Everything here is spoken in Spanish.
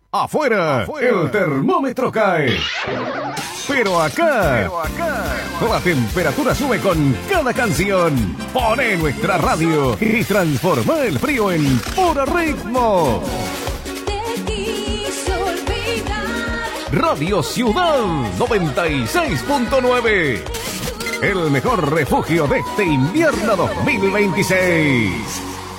Afuera, el termómetro cae. Pero acá, la temperatura sube con cada canción. Poné nuestra radio y transforma el frío en puro ritmo. Radio Ciudad 96.9. El mejor refugio de este invierno 2026.